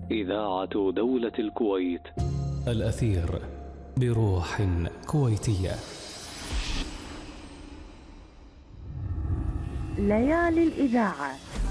إذاعة دولة الكويت. الأثير بروح كويتية. ليالي الإذاعة